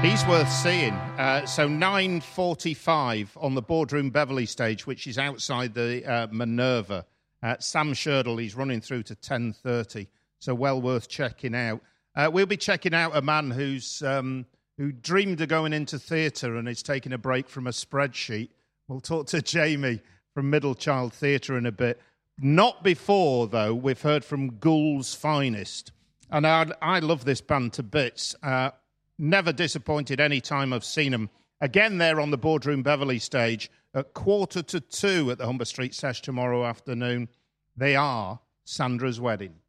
He's worth seeing. So 9:45 on the Boardroom Beverley stage, which is outside the Minerva. Sam Sherdle, he's running through to 10:30, so well worth checking out. We'll be checking out a man who dreamed of going into theatre and is taking a break from a spreadsheet. We'll talk to Jamie from Middle Child Theatre in a bit. Not before, though, we've heard from Gould's Finest. And I love this band to bits. Never disappointed any time I've seen them. Again, they're on the Boardroom Beverley stage at 1:45 at the Humber Street Sesh tomorrow afternoon. They are Sandra's Wedding.